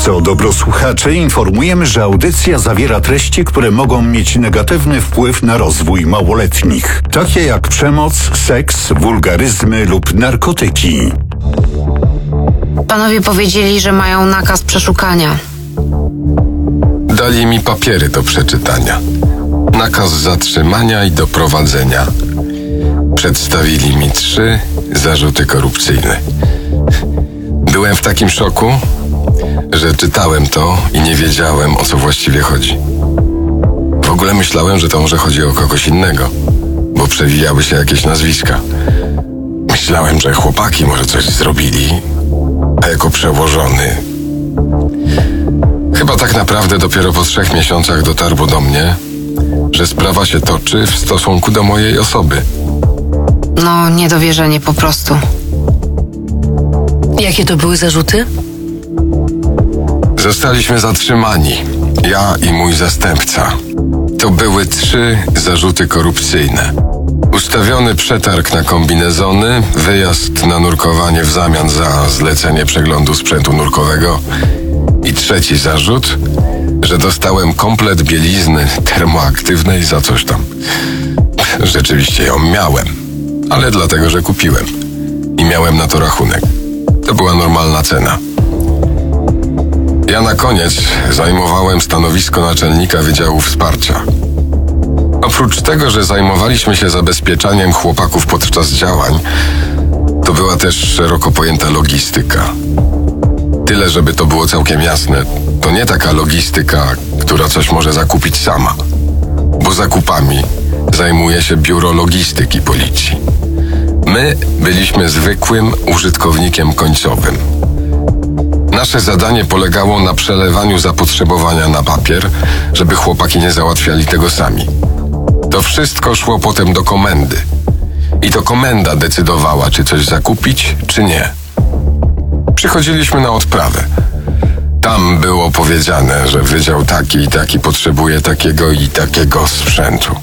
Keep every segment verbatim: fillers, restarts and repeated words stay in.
trosce o dobro słuchaczy informujemy, że audycja zawiera treści, które mogą mieć negatywny wpływ na rozwój małoletnich, takie jak przemoc, seks, wulgaryzmy lub narkotyki. Panowie powiedzieli, że mają nakaz przeszukania. Dali mi papiery do przeczytania. Nakaz zatrzymania i doprowadzenia. Przedstawili mi trzy zarzuty korupcyjne. Byłem w takim szoku, że czytałem to i nie wiedziałem, o co właściwie chodzi. W ogóle myślałem, że to może chodzi o kogoś innego, bo przewijały się jakieś nazwiska. Myślałem, że chłopaki może coś zrobili, a jako przełożony... Chyba tak naprawdę dopiero po trzech miesiącach dotarło do mnie, że sprawa się toczy w stosunku do mojej osoby. No, niedowierzenie po prostu. Jakie to były zarzuty? Zostaliśmy zatrzymani, ja i mój zastępca. To były trzy zarzuty korupcyjne. Ustawiony przetarg na kombinezony, wyjazd na nurkowanie w zamian za zlecenie przeglądu sprzętu nurkowego i trzeci zarzut, że dostałem komplet bielizny termoaktywnej za coś tam. Rzeczywiście ją miałem, ale dlatego, że kupiłem i miałem na to rachunek. To była normalna cena. Ja na koniec zajmowałem stanowisko naczelnika Wydziału Wsparcia. Oprócz tego, że zajmowaliśmy się zabezpieczaniem chłopaków podczas działań, to była też szeroko pojęta logistyka. Tyle, żeby to było całkiem jasne, to nie taka logistyka, która coś może zakupić sama, bo zakupami zajmuje się Biuro Logistyki Policji. My byliśmy zwykłym użytkownikiem końcowym. Nasze zadanie polegało na przelewaniu zapotrzebowania na papier, żeby chłopaki nie załatwiali tego sami. To wszystko szło potem do komendy. I to komenda decydowała, czy coś zakupić, czy nie. Przychodziliśmy na odprawę. Tam było powiedziane, że wydział taki i taki potrzebuje takiego i takiego sprzętu.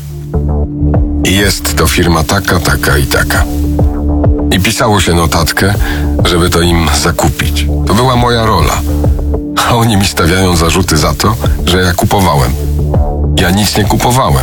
I jest to firma taka, taka i taka. I pisało się notatkę, żeby to im zakupić. To była moja rola. A oni mi stawiają zarzuty za to, że ja kupowałem. Ja nic nie kupowałem.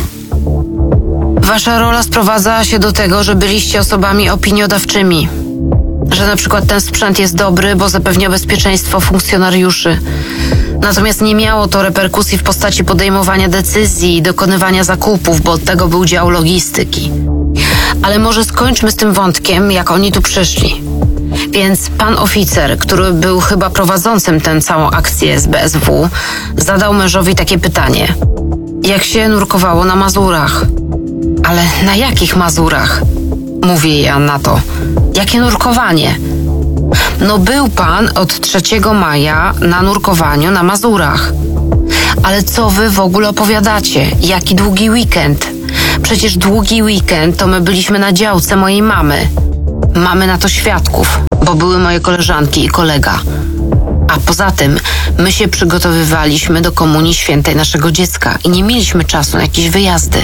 Wasza rola sprowadza się do tego, że byliście osobami opiniodawczymi. Że na przykład ten sprzęt jest dobry, bo zapewnia bezpieczeństwo funkcjonariuszy. Natomiast nie miało to reperkusji w postaci podejmowania decyzji i dokonywania zakupów, bo od tego był dział logistyki. Ale może skończmy z tym wątkiem, jak oni tu przyszli. Więc pan oficer, który był chyba prowadzącym tę całą akcję z B S W, zadał mężowi takie pytanie. Jak się nurkowało na Mazurach? Ale na jakich Mazurach? Mówię ja na to. Jakie nurkowanie? No był pan od trzeciego maja na nurkowaniu na Mazurach. Ale co wy w ogóle opowiadacie? Jaki długi weekend? Przecież długi weekend to my byliśmy na działce mojej mamy. Mamy na to świadków, bo były moje koleżanki i kolega. A poza tym my się przygotowywaliśmy do Komunii Świętej naszego dziecka i nie mieliśmy czasu na jakieś wyjazdy.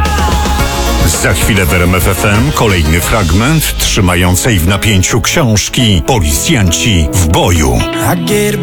Za chwilę w R M F F M kolejny fragment trzymającej w napięciu książki Policjanci w boju.